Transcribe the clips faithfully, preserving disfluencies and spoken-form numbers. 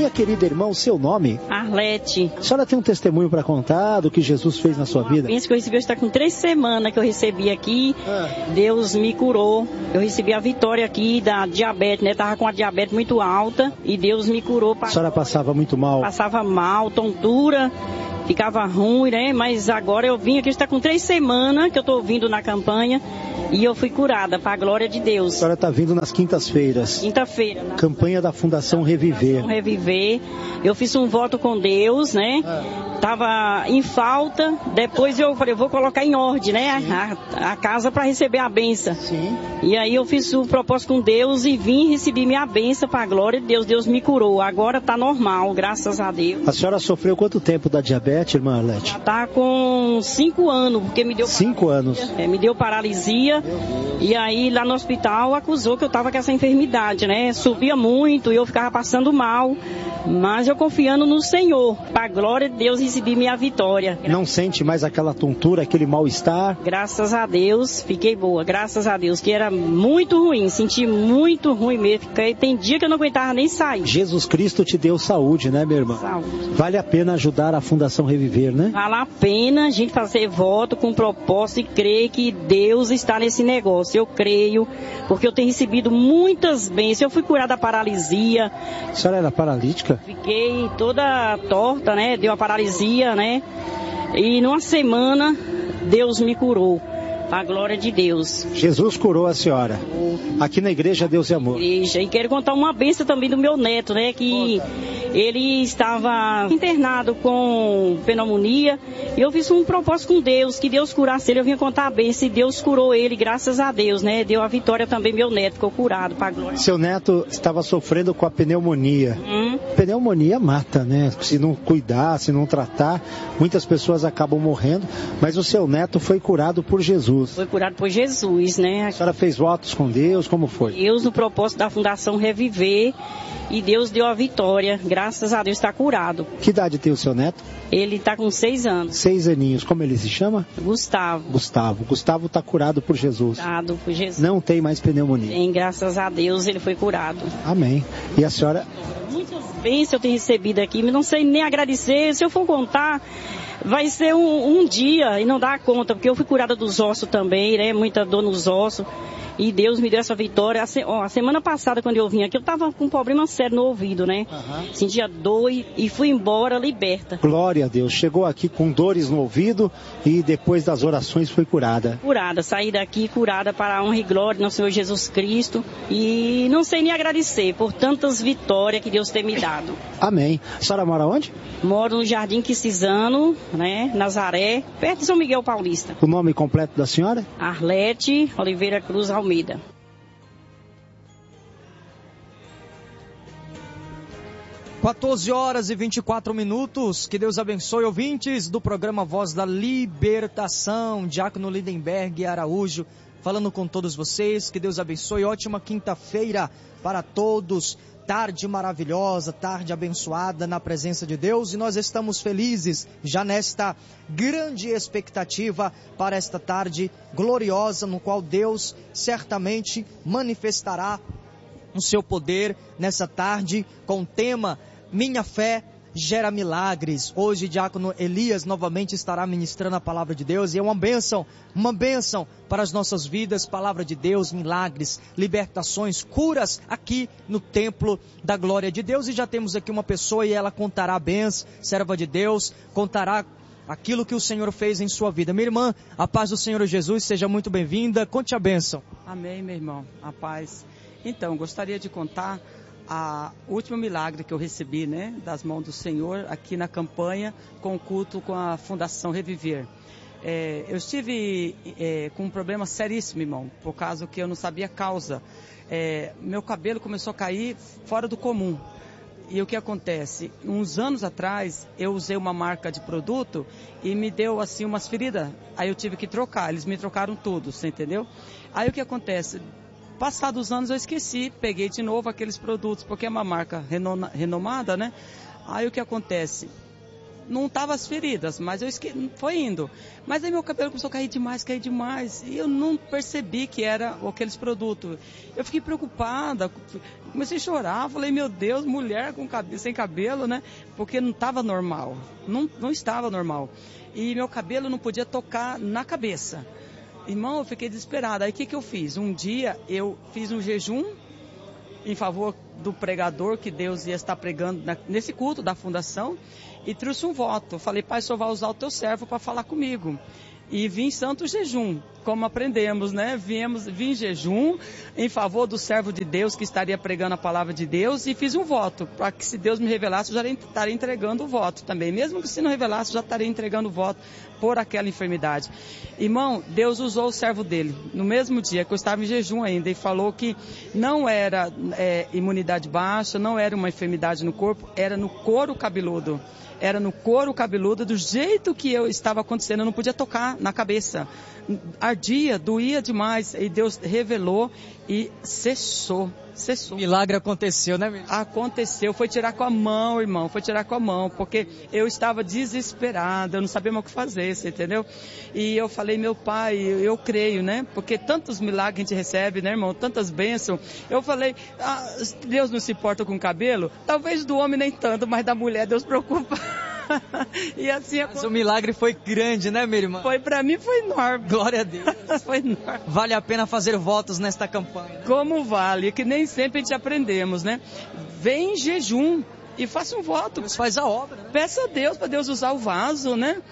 Minha querida irmã, o seu nome? Arlete. A senhora tem um testemunho para contar do que Jesus fez na sua vida? Penso que eu recebi, está com três semanas que eu recebi aqui, ah. Deus me curou. Eu recebi a vitória aqui da diabetes, né? Tava com a diabetes muito alta e Deus me curou. A senhora passava muito mal? Passava mal, tontura, ficava ruim, né? Mas agora eu vim aqui, está com três semanas que eu estou vindo na campanha. E eu fui curada, para a glória de Deus. A senhora está vindo nas quintas-feiras. Quinta-feira. Né? Campanha da Fundação Reviver. Fundação Reviver. Eu fiz um voto com Deus, né? É. Tava em falta. Depois eu falei, eu vou colocar em ordem, né? A, a casa para receber a benção. Sim. E aí eu fiz o propósito com Deus e vim receber minha benção para a glória de Deus. Deus me curou. Agora está normal, graças a Deus. A senhora sofreu quanto tempo da diabetes, irmã Arlete? Já está com cinco anos, porque me deu Cinco anos. É, me deu paralisia. E aí lá no hospital acusou que eu estava com essa enfermidade, né? Subia muito e eu ficava passando mal. Mas eu confiando no Senhor, para a glória de Deus recebi minha vitória. Não sente mais aquela tontura, aquele mal-estar? Graças a Deus, fiquei boa, graças a Deus, que era muito ruim, senti muito ruim mesmo. Tem dia que eu não aguentava nem sair. Jesus Cristo te deu saúde, né, minha irmã? Saúde. Vale a pena ajudar a Fundação Reviver, né? Vale a pena a gente fazer voto com propósito e crer que Deus está nesse negócio. Eu creio, porque eu tenho recebido muitas bênçãos. Eu fui curada da paralisia. A senhora era paralítica? Fiquei toda torta, né? Deu a paralisia, né? E numa semana, Deus me curou. A glória de Deus. Jesus curou a senhora. Aqui na igreja Deus e Amor. Igreja. E quero contar uma bênção também do meu neto, né? Que Conta. Ele estava internado com pneumonia. E eu fiz um propósito com Deus, que Deus curasse ele. Eu vinha contar a bênção e Deus curou ele, graças a Deus, né? Deu a vitória também, meu neto, ficou curado, para a glória. Seu neto estava sofrendo com a pneumonia. Hum? Pneumonia mata, né? Se não cuidar, se não tratar, muitas pessoas acabam morrendo. Mas o seu neto foi curado por Jesus. Foi curado por Jesus, né? A senhora fez votos com Deus, como foi? Deus, no propósito da Fundação Reviver, e Deus deu a vitória, graças a Deus está curado. Que idade tem o seu neto? Ele está com seis anos. Seis aninhos, como ele se chama? Gustavo. Gustavo. Gustavo está curado por Jesus. Curado por Jesus. Não tem mais pneumonia. Tem, graças a Deus ele foi curado. Amém. E a senhora? Muitas bênçãos eu tenho recebido aqui, mas não sei nem agradecer, se eu for contar... Vai ser um, um dia e não dá conta, porque eu fui curada dos ossos também, né? Muita dor nos ossos. E Deus me deu essa vitória. A, se, ó, a semana passada, quando eu vim aqui, eu estava com um problema sério no ouvido, né? Uhum. Sentia dor e, e fui embora liberta. Glória a Deus. Chegou aqui com dores no ouvido e depois das orações foi curada. Curada. Saí daqui curada para a honra e glória do Senhor Jesus Cristo. E não sei nem agradecer por tantas vitórias que Deus tem me dado. Amém. A senhora mora onde? Moro no Jardim Quisizano, né? Nazaré, perto de São Miguel Paulista. O nome completo da senhora? Arlete Oliveira Cruz Almeida. quatorze horas e vinte e quatro minutos. Que Deus abençoe, ouvintes do programa Voz da Libertação. Diácono Lindenberg Araújo falando com todos vocês. Que Deus abençoe. Ótima quinta-feira para todos. Tarde maravilhosa, tarde abençoada na presença de Deus, e nós estamos felizes já nesta grande expectativa para esta tarde gloriosa, no qual Deus certamente manifestará o seu poder nessa tarde com o tema Minha Fé Gera Milagres. Hoje, Diácono Elias novamente estará ministrando a palavra de Deus, e é uma bênção, uma bênção para as nossas vidas, palavra de Deus, milagres, libertações, curas aqui no templo da glória de Deus. E já temos aqui uma pessoa e ela contará bênçãos, serva de Deus, contará aquilo que o Senhor fez em sua vida. Minha irmã, a paz do Senhor Jesus, seja muito bem-vinda, conte a bênção. Amém, meu irmão, a paz. Então, gostaria de contar a último milagre que eu recebi, né, das mãos do Senhor aqui na campanha com o culto com a Fundação Reviver. É, eu estive é, com um problema seríssimo, irmão, por causa que eu não sabia a causa. É, meu cabelo começou a cair fora do comum. E o que acontece? Uns anos atrás, eu usei uma marca de produto e me deu assim umas feridas. Aí eu tive que trocar, eles me trocaram tudo, você entendeu? Aí o que acontece? Passados os anos eu esqueci, peguei de novo aqueles produtos, porque é uma marca renomada, né? Aí o que acontece? não tava as feridas, mas eu esque... foi indo. Mas aí meu cabelo começou a cair demais, cair demais, e eu não percebi que era aqueles produtos. Eu fiquei preocupada, comecei a chorar, falei, meu Deus, mulher com cabelo, sem cabelo, né? Porque não estava normal, não, não estava normal. E meu cabelo não podia tocar na cabeça. Irmão, eu fiquei desesperada. Aí o que, que eu fiz? Um dia eu fiz um jejum em favor do pregador que Deus ia estar pregando na, nesse culto da fundação, e trouxe um voto. Falei, pai, o senhor vai usar o teu servo para falar comigo. E vim em santo jejum, como aprendemos, né? Viemos, vim em jejum em favor do servo de Deus que estaria pregando a palavra de Deus, e fiz um voto, para que se Deus me revelasse, eu já estaria entregando o voto também. Mesmo que se não revelasse, eu já estaria entregando o voto por aquela enfermidade. Irmão, Deus usou o servo dele, no mesmo dia que eu estava em jejum ainda, e falou que não era é, imunidade baixa, não era uma enfermidade no corpo, era no couro cabeludo. Era no couro cabeludo, do jeito que eu estava acontecendo, eu não podia tocar na cabeça. Ardia, doía demais, e Deus revelou e cessou, cessou. Milagre aconteceu, né, meu? Aconteceu, foi tirar com a mão, irmão, foi tirar com a mão, porque eu estava desesperada, eu não sabia mais o que fazer, você entendeu? E eu falei, meu pai, eu, eu creio, né? Porque tantos milagres a gente recebe, né, irmão? Tantas bênçãos. Eu falei, ah, Deus não se importa com o cabelo? Talvez do homem nem tanto, mas da mulher Deus preocupa. E assim, mas o milagre foi grande, né, minha irmã? Foi, pra mim foi enorme. Glória a Deus. Foi enorme. Vale a pena fazer votos nesta campanha, né? Como vale, que nem sempre a gente aprendemos, né? Vem em jejum e faça um voto. Deus faz a obra, né? Peça a Deus para Deus usar o vaso, né?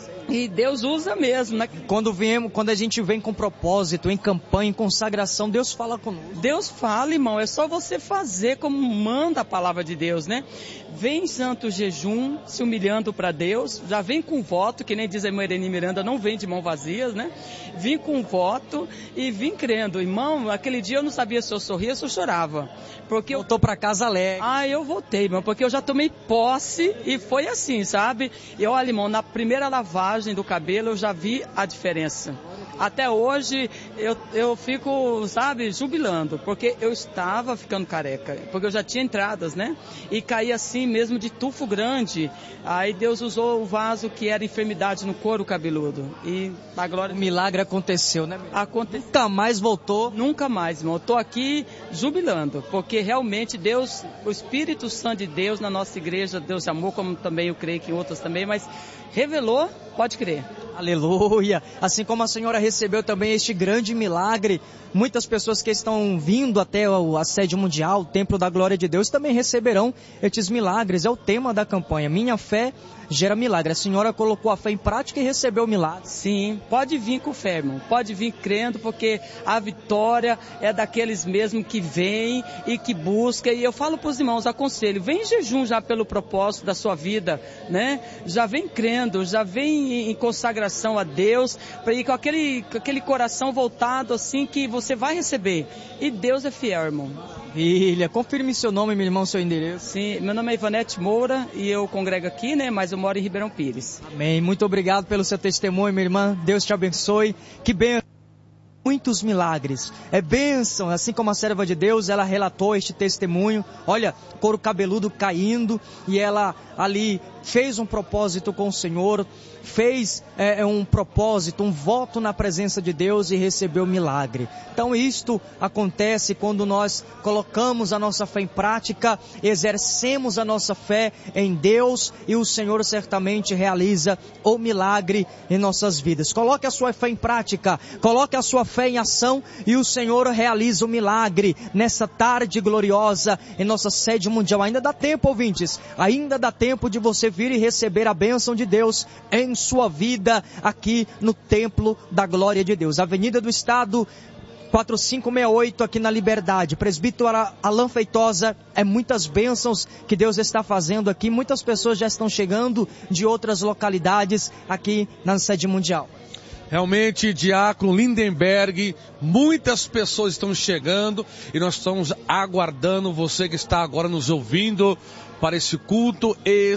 E Deus usa mesmo, né? Quando, viemos, quando a gente vem com propósito, em campanha, em consagração, Deus fala conosco. Deus fala, irmão, é só você fazer como manda a palavra de Deus, né? Vem em santo jejum, se humilhando para Deus, já vem com voto, que nem diz a irmã Irene Miranda, não vem de mão vazias, né? Vim com voto e vim crendo. Irmão, aquele dia eu não sabia se eu sorria ou se eu chorava. Porque Voltou eu... para casa alegre. Ah, eu voltei, irmão, porque eu já tomei posse e foi assim, sabe? E olha, irmão, na primeira lavagem do cabelo eu já vi a diferença. Até hoje eu, eu fico, sabe, jubilando, porque eu estava ficando careca, porque eu já tinha entradas, né? E caí assim mesmo de tufo grande. Aí Deus usou o vaso que era enfermidade no couro cabeludo. E a glória... O milagre aconteceu, né? Aconteceu. Nunca mais voltou? Nunca mais, irmão. Eu tô aqui jubilando, porque realmente Deus, o Espírito Santo de Deus na nossa igreja, Deus amou, como também eu creio que em outras também, mas revelou, pode crer. Aleluia! Assim como a senhora recebeu também este grande milagre, muitas pessoas que estão vindo até a sede mundial, o Templo da Glória de Deus, também receberão estes milagres. É o tema da campanha. Minha fé gera milagre. A senhora colocou a fé em prática e recebeu o milagre. Sim, pode vir com fé, irmão. Pode vir crendo, porque a vitória é daqueles mesmo que vêm e que buscam. E eu falo para os irmãos, aconselho, vem em jejum já pelo propósito da sua vida, né? Já vem crendo, já vem em consagração a Deus, para ir com aquele, com aquele coração voltado assim que você vai receber. E Deus é fiel, irmão. Filha, confirme seu nome, meu irmão, seu endereço. Sim, meu nome é Ivanete Moura e eu congrego aqui, né? Mas eu moro em Ribeirão Pires. Amém. Muito obrigado pelo seu testemunho, minha irmã. Deus te abençoe. Que bênção. Muitos milagres, é bênção, assim como a serva de Deus, ela relatou este testemunho, olha, couro cabeludo caindo, e ela ali fez um propósito com o Senhor, fez é, um propósito, um voto na presença de Deus e recebeu milagre. Então isto acontece quando nós colocamos a nossa fé em prática, exercemos a nossa fé em Deus e o Senhor certamente realiza o milagre em nossas vidas. Coloque a sua fé em prática, coloque a sua fé em ação e o Senhor realiza o milagre nessa tarde gloriosa em nossa sede mundial. Ainda dá tempo, ouvintes, ainda dá tempo de você vir e receber a bênção de Deus em sua vida aqui no Templo da Glória de Deus. Avenida do Estado, quatro cinco seis oito, aqui na Liberdade. Presbítero Alain Feitosa, é muitas bênçãos que Deus está fazendo aqui. Muitas pessoas já estão chegando de outras localidades aqui na sede mundial. Realmente, Diácono Lindenberg, muitas pessoas estão chegando e nós estamos aguardando você que está agora nos ouvindo para esse culto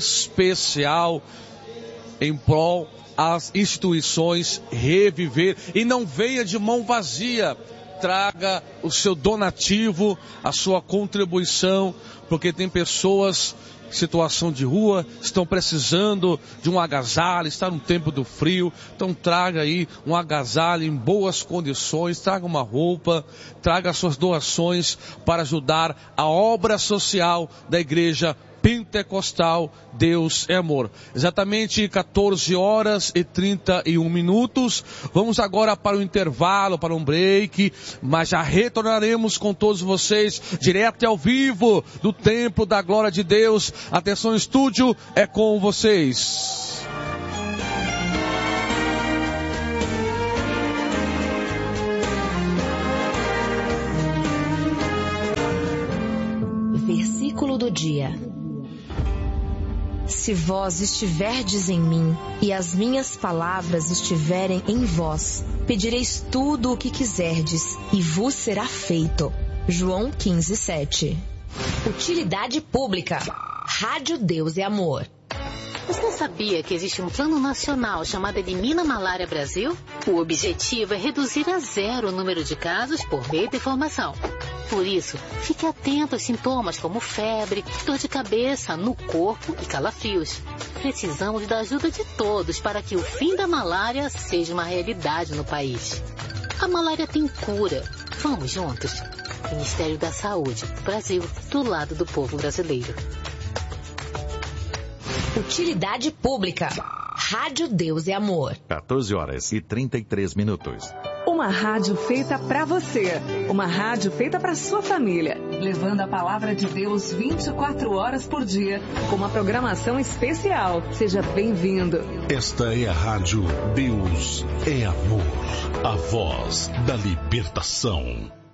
especial em prol às instituições Reviver. E não venha de mão vazia, traga o seu donativo, a sua contribuição, porque tem pessoas situação de rua, estão precisando de um agasalho, está no tempo do frio, então traga aí um agasalho em boas condições, traga uma roupa, traga suas doações para ajudar a obra social da Igreja Pentecostal Deus é Amor. Exatamente quatorze horas e trinta e um minutos. Vamos agora para o intervalo, para um break, mas já retornaremos com todos vocês direto e ao vivo do Templo da Glória de Deus. Atenção, estúdio, é com vocês. Versículo do dia. Se vós estiverdes em mim, e as minhas palavras estiverem em vós, pedireis tudo o que quiserdes, e vos será feito. João quinze, sete. Utilidade pública. Rádio Deus é Amor. Você sabia que existe um plano nacional chamado Elimina Malária Brasil? O objetivo é reduzir a zero o número de casos por meio da informação. Por isso, fique atento aos sintomas como febre, dor de cabeça, no corpo e calafrios. Precisamos da ajuda de todos para que o fim da malária seja uma realidade no país. A malária tem cura. Vamos juntos? Ministério da Saúde, Brasil, do lado do povo brasileiro. Utilidade pública. Rádio Deus é Amor. quatorze horas e trinta e três minutos. Uma rádio feita para você. Uma rádio feita para sua família. Levando a palavra de Deus vinte e quatro horas por dia. Com uma programação especial. Seja bem-vindo. Esta é a rádio Deus é Amor. A voz da libertação.